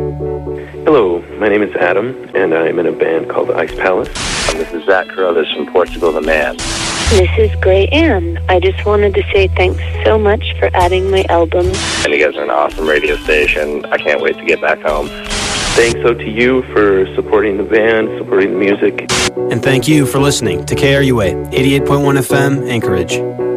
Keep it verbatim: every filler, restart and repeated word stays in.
Hello, my name is Adam, and I'm in a band called Ice Palace. Um, this is Zach Carruthers from Portugal the Man. This is Gray Ann. I just wanted to say thanks so much for adding my album. And you guys are an awesome radio station. I can't wait to get back home. Thanks so to you for supporting the band, supporting the music. And thank you for listening to K R U A, eighty-eight point one F M, Anchorage.